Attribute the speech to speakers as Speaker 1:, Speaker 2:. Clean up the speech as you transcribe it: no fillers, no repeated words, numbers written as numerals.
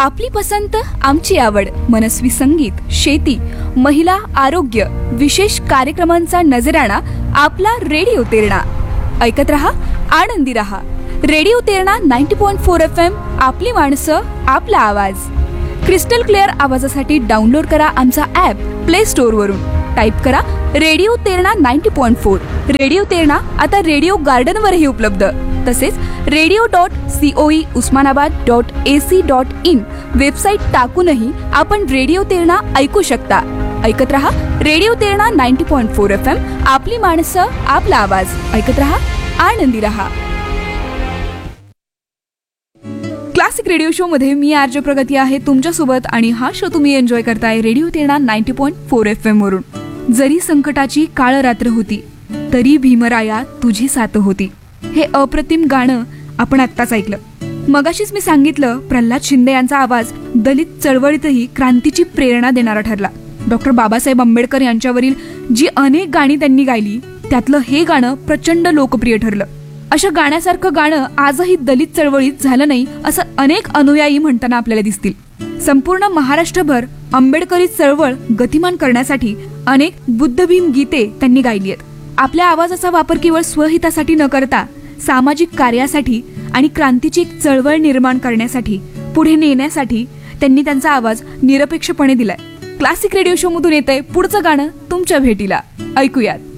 Speaker 1: आपली पसंत आमची आवड, मनस्वी संगीत, शेती, महिला, आरोग्य, विशेष कार्यक्रमांचा नजराणा आपला रेडिओ तेरणा. ऐकत रहा, आनंदी रहा. Radio Terna 90.4 FM. आपली माणसं, आपला आवाज. क्रिस्टल क्लिअर आवाजासाठी डाउनलोड करा आमचा ॲप प्ले स्टोअर वरून. टाईप करा रेडिओ तेरणा 90.4. रेडिओ तेरणा आता रेडिओ गार्डनवरही उपलब्ध. तसेच radio.coe/usmanabad.ac.in वेबसाईट टाकूनही आपण रेडिओ तेरणा ऐकू शकता. ऐकत रहा रेडिओ तेरणा 90.4 FM. आपली माणसं, आपला आवाज. ऐकत रहा, आनंदी रहा. क्लासिक रेडिओ शो मध्ये मी आरजे प्रगती आहे तुमच्यासोबत आणि हा शो तुम्ही एन्जॉय करताय रेडिओ तेरणा 90.4 FM वरून. जरी संकटाची काळ रात्र होती तरी भीमराया तुझी साथ होती. हे अप्रतिम गाणं आपण आत्ताच ऐकलं. मगाशीच मी सांगितलं प्रल्हाद शिंदे यांचा आवाज दलित चळवळीतही क्रांतीची प्रेरणा देणारा ठरला. डॉक्टर बाबासाहेब आंबेडकर यांच्यावरील जी अनेक गाणी त्यांनी गायली त्यातलं हे गाणं प्रचंड लोकप्रिय ठरलं. अशा गाण्यासारखं गाणं आजही दलित चळवळीत झालं नाही असं अनेक अनुयायी म्हणताना आपल्याला दिसतील. संपूर्ण महाराष्ट्रभर आंबेडकरी चळवळ गतिमान करण्यासाठी अनेक बुद्धभीम गीते त्यांनी गायली आहेत. आपल्या आवाजाचा वापर केवळ स्वहितासाठी न करता सामाजिक कार्यासाठी आणि क्रांतीची एक चळवळ निर्माण करण्यासाठी, पुढे नेण्यासाठी त्यांनी त्यांचा आवाज निरपेक्षपणे दिलाय. क्लासिक रेडिओ शो मधून येतंय पुढचं गाणं तुमच्या भेटीला. ऐकूयात.